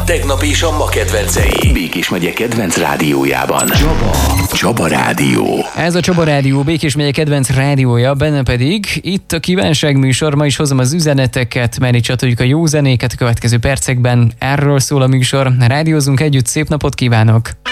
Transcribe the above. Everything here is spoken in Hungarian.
tegnap és a ma kedvencei. Békés megye kedvenc rádiójában. Csaba Rádió. Ez a Csaba Rádió, Békés megye kedvenc rádiója, benne pedig itt a kívánság műsor. Ma is hozom az üzeneteket, mellé csatoljuk a jó zenéket a következő percekben. Erről szól a műsor. Rádiózunk együtt, szép napot kívánok!